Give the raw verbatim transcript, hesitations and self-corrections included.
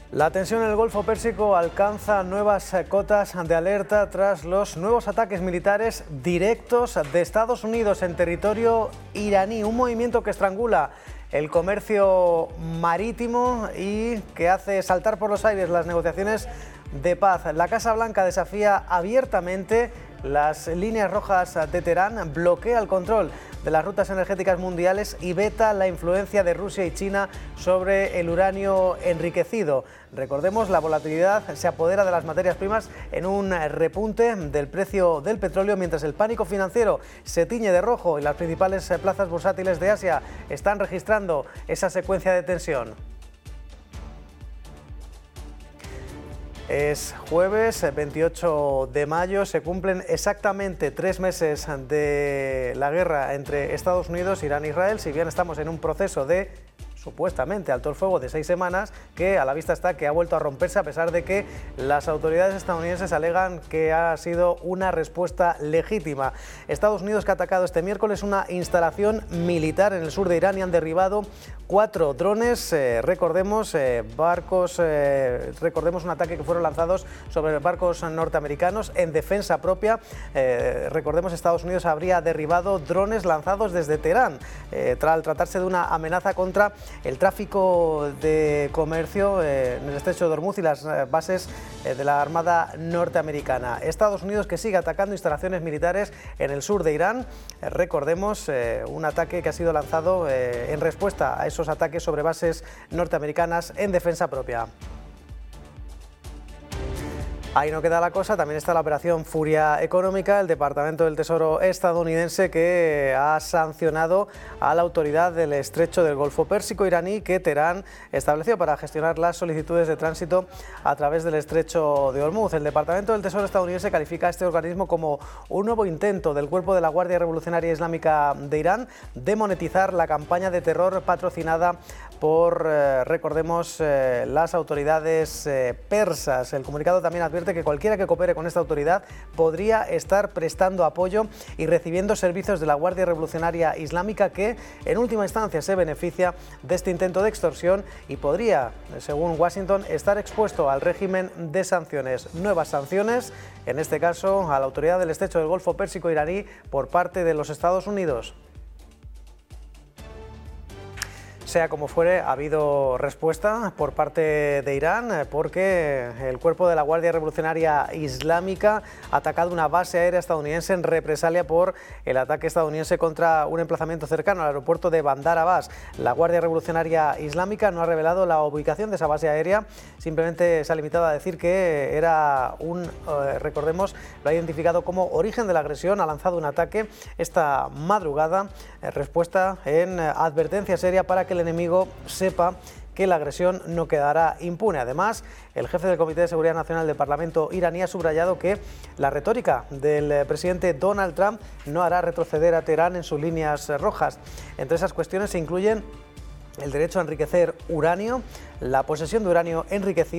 La tensión en el Golfo Pérsico alcanza nuevas cotas de alerta tras los nuevos ataques militares directos de Estados Unidos en territorio iraní, un movimiento que estrangula el comercio marítimo y que hace saltar por los aires las negociaciones de paz. La Casa Blanca desafía abiertamente las líneas rojas de Teherán, bloquea el control de las rutas energéticas mundiales y veta la influencia de Rusia y China sobre el uranio enriquecido. Recordemos, la volatilidad se apodera de las materias primas en un repunte del precio del petróleo, mientras el pánico financiero se tiñe de rojo y las principales plazas bursátiles de Asia están registrando esa secuencia de tensión. Es jueves veintiocho de mayo, se cumplen exactamente tres meses de la guerra entre Estados Unidos, Irán e Israel. Si bien estamos en un proceso de supuestamente alto el fuego de seis semanas, que a la vista está que ha vuelto a romperse, a pesar de que las autoridades estadounidenses alegan que ha sido una respuesta legítima. Estados Unidos, que ha atacado este miércoles una instalación militar en el sur de Irán y han derribado cuatro drones, eh, recordemos, eh, barcos, eh, recordemos un ataque que fueron lanzados sobre barcos norteamericanos en defensa propia. Eh, recordemos, Estados Unidos habría derribado drones lanzados desde Teherán, eh, al tratarse de una amenaza contra el tráfico de comercio eh, en el estrecho de Hormuz y las eh, bases eh, de la Armada norteamericana. Estados Unidos, que sigue atacando instalaciones militares en el sur de Irán. Eh, recordemos eh, un ataque que ha sido lanzado eh, en respuesta a esos ataques sobre bases norteamericanas en defensa propia. Ahí no queda la cosa, también está la operación Furia Económica, el Departamento del Tesoro estadounidense, que ha sancionado a la autoridad del estrecho del Golfo Pérsico iraní que Teherán estableció para gestionar las solicitudes de tránsito a través del estrecho de Hormuz. El Departamento del Tesoro estadounidense califica a este organismo como un nuevo intento del cuerpo de la Guardia Revolucionaria Islámica de Irán de monetizar la campaña de terror patrocinada por, eh, recordemos, eh, las autoridades eh, persas. El comunicado también advierte que cualquiera que coopere con esta autoridad podría estar prestando apoyo y recibiendo servicios de la Guardia Revolucionaria Islámica, que en última instancia se beneficia de este intento de extorsión y podría, según Washington, estar expuesto al régimen de sanciones. Nuevas sanciones, en este caso a la autoridad del estrecho del Golfo Pérsico iraní por parte de los Estados Unidos. Sea como fuere, ha habido respuesta por parte de Irán, porque el cuerpo de la Guardia Revolucionaria Islámica ha atacado una base aérea estadounidense en represalia por el ataque estadounidense contra un emplazamiento cercano al aeropuerto de Bandar Abbas. La Guardia Revolucionaria Islámica no ha revelado la ubicación de esa base aérea, simplemente se ha limitado a decir que era un, eh, recordemos, lo ha identificado como origen de la agresión, ha lanzado un ataque esta madrugada, en respuesta en advertencia seria para que el enemigo sepa que la agresión no quedará impune. Además, el jefe del Comité de Seguridad Nacional del Parlamento iraní ha subrayado que la retórica del presidente Donald Trump no hará retroceder a Teherán en sus líneas rojas. Entre esas cuestiones se incluyen el derecho a enriquecer uranio, la posesión de uranio enriquecido